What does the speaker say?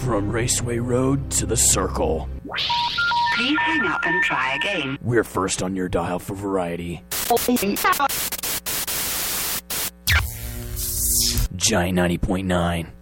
From Raceway Road to the Circle. Please hang up and try again. We're first on your dial for variety. Giant 90.9.